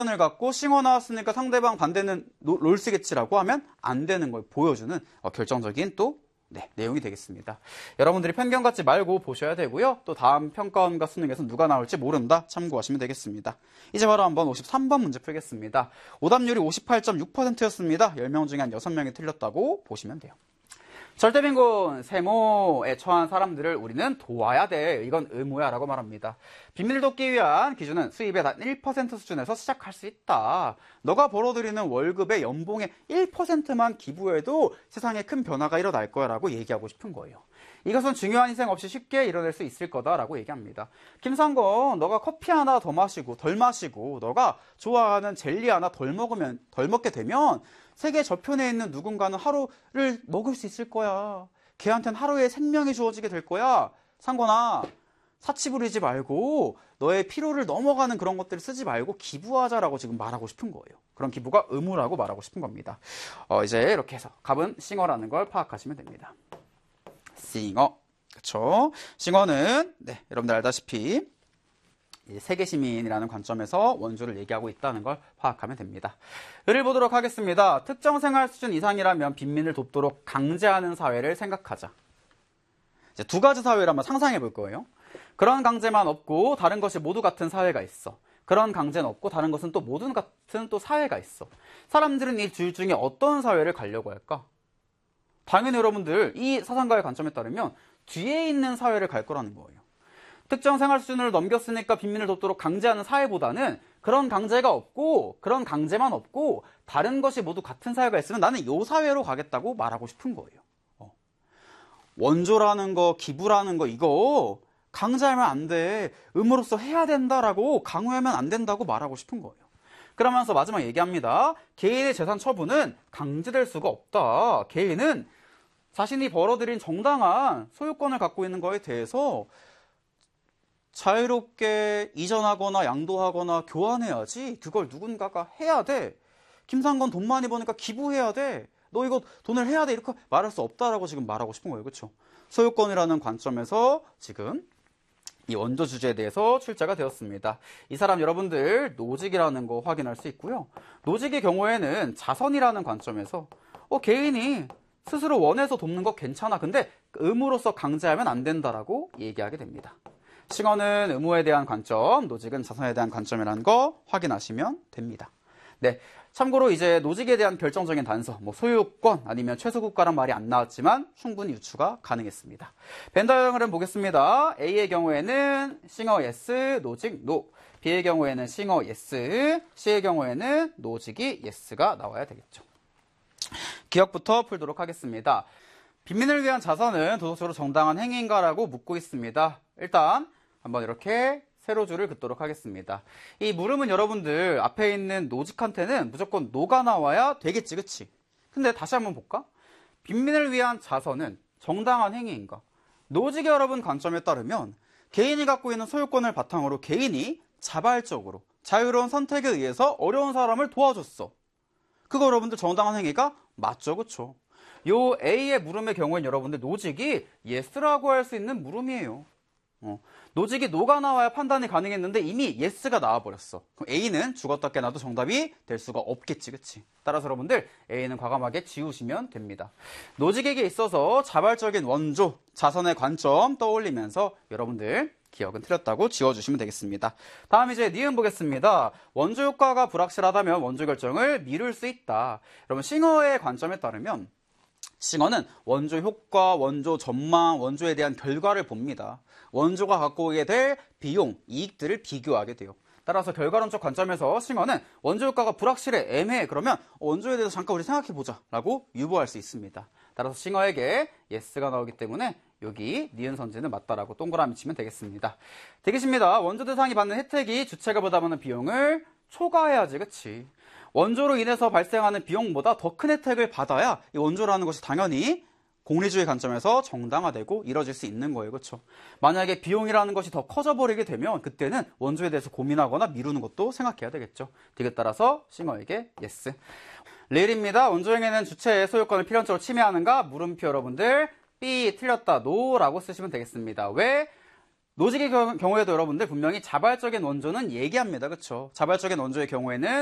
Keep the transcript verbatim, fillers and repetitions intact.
을 갖고 싱어 나왔으니까 상대방 반대는 롤 쓰겠지라고 하면 안 되는 걸 보여주는 결정적인 또 네, 내용이 되겠습니다. 여러분들이 편견 갖지 말고 보셔야 되고요. 또 다음 평가원과 수능에서 누가 나올지 모른다 참고하시면 되겠습니다. 이제 바로 한번 오십삼 번 문제 풀겠습니다. 오답률이 오십팔 점 육 퍼센트였습니다. 열 명 중에 한 여섯 명이 틀렸다고 보시면 돼요. 절대빈곤, 세모에 처한 사람들을 우리는 도와야 돼. 이건 의무야 라고 말합니다. 빈민을 돕기 위한 기준은 수입의 단 일 퍼센트 수준에서 시작할 수 있다. 너가 벌어들이는 월급의 연봉의 일 퍼센트만 기부해도 세상에 큰 변화가 일어날 거야 라고 얘기하고 싶은 거예요. 이것은 중요한 희생 없이 쉽게 이뤄낼 수 있을 거다라고 얘기합니다. 김상건, 너가 커피 하나 더 마시고 덜 마시고 너가 좋아하는 젤리 하나 덜 먹으면 덜 먹게 되면 세계 저편에 있는 누군가는 하루를 먹을 수 있을 거야. 걔한테는 하루의 생명이 주어지게 될 거야. 상건아, 사치 부리지 말고 너의 피로를 넘어가는 그런 것들을 쓰지 말고 기부하자라고 지금 말하고 싶은 거예요. 그런 기부가 의무라고 말하고 싶은 겁니다. 어, 이제 이렇게 해서 갑은 싱어라는 걸 파악하시면 됩니다. 싱어, 그렇죠? 싱어는 네, 여러분들 알다시피 세계시민이라는 관점에서 원조를 얘기하고 있다는 걸 파악하면 됩니다. 예를 보도록 하겠습니다. 특정 생활 수준 이상이라면 빈민을 돕도록 강제하는 사회를 생각하자. 이제 두 가지 사회를 한번 상상해 볼 거예요. 그런 강제만 없고 다른 것이 모두 같은 사회가 있어. 그런 강제는 없고 다른 것은 또 모두 같은 또 사회가 있어. 사람들은 이 둘 중에 어떤 사회를 가려고 할까? 당연히 여러분들 이 사상가의 관점에 따르면 뒤에 있는 사회를 갈 거라는 거예요. 특정 생활 수준을 넘겼으니까 빈민을 돕도록 강제하는 사회보다는 그런 강제가 없고 그런 강제만 없고 다른 것이 모두 같은 사회가 있으면 나는 이 사회로 가겠다고 말하고 싶은 거예요. 어. 원조라는 거, 기부라는 거 이거 강제하면 안 돼. 의무로서 해야 된다라고 강요하면 안 된다고 말하고 싶은 거예요. 그러면서 마지막 얘기합니다. 개인의 재산 처분은 강제될 수가 없다. 개인은 자신이 벌어들인 정당한 소유권을 갖고 있는 거에 대해서 자유롭게 이전하거나 양도하거나 교환해야지. 그걸 누군가가 해야 돼. 김상건 돈 많이 버니까 기부해야 돼. 너 이거 돈을 해야 돼. 이렇게 말할 수 없다라고 지금 말하고 싶은 거예요. 그렇죠? 소유권이라는 관점에서 지금 이 원조 주제에 대해서 출제가 되었습니다. 이 사람 여러분들 노직이라는 거 확인할 수 있고요. 노직의 경우에는 자선이라는 관점에서 어, 개인이 스스로 원해서 돕는 거 괜찮아. 근데 의무로서 강제하면 안 된다라고 얘기하게 됩니다. 싱어는 의무에 대한 관점, 노직은 자선에 대한 관점이라는 거 확인하시면 됩니다. 네, 참고로 이제 노직에 대한 결정적인 단서, 뭐 소유권 아니면 최소국가란 말이 안 나왔지만 충분히 유추가 가능했습니다. 벤 다이어그램 보겠습니다. A의 경우에는 싱어 yes, 노직 no. B의 경우에는 싱어 yes, C의 경우에는 노직이 yes가 나와야 되겠죠. 기억부터 풀도록 하겠습니다. 빈민을 위한 자선은 도덕적으로 정당한 행위인가라고 묻고 있습니다. 일단 한번 이렇게 세로 줄을 긋도록 하겠습니다. 이 물음은 여러분들 앞에 있는 노직한테는 무조건 노가 나와야 되겠지, 그치? 근데 다시 한번 볼까? 빈민을 위한 자선은 정당한 행위인가? 노직의 여러분 관점에 따르면 개인이 갖고 있는 소유권을 바탕으로 개인이 자발적으로 자유로운 선택에 의해서 어려운 사람을 도와줬어. 그거 여러분들 정당한 행위가 맞죠, 그쵸? 요 A의 물음의 경우엔 여러분들 노직이 yes라고 할 수 있는 물음이에요. 어, 노직이 노가 나와야 판단이 가능했는데 이미 yes가 나와버렸어. 그럼 A는 죽었다 깨나도 정답이 될 수가 없겠지, 그치? 따라서 여러분들 A는 과감하게 지우시면 됩니다. 노직에게 있어서 자발적인 원조, 자선의 관점 떠올리면서 여러분들 기억은 틀렸다고 지워주시면 되겠습니다. 다음 이제 니은 보겠습니다. 원조 효과가 불확실하다면 원조 결정을 미룰 수 있다. 여러분 싱어의 관점에 따르면 싱어는 원조 효과, 원조 전망, 원조에 대한 결과를 봅니다. 원조가 갖고 오게 될 비용, 이익들을 비교하게 돼요. 따라서 결과론적 관점에서 싱어는 원조 효과가 불확실해, 애매해. 그러면 원조에 대해서 잠깐 우리 생각해보자 라고 유보할 수 있습니다. 따라서 싱어에게 yes가 나오기 때문에 여기 니은 선지는 맞다라고 동그라미 치면 되겠습니다. 되겠습니다. 원조 대상이 받는 혜택이 주체가 부담하는 비용을 초과해야지, 그치? 원조로 인해서 발생하는 비용보다 더 큰 혜택을 받아야 이 원조라는 것이 당연히 공리주의 관점에서 정당화되고 이뤄질 수 있는 거예요. 그렇죠? 만약에 비용이라는 것이 더 커져버리게 되면 그때는 원조에 대해서 고민하거나 미루는 것도 생각해야 되겠죠. 딜에 따라서 싱어에게 yes. 릴입니다. 원조행위는 주체의 소유권을 필연적으로 침해하는가? 물음표 여러분들 B 틀렸다. no라고 쓰시면 되겠습니다. 왜? 노직의 겨- 경우에도 여러분들 분명히 자발적인 원조는 얘기합니다. 그쵸? 자발적인 원조의 경우에는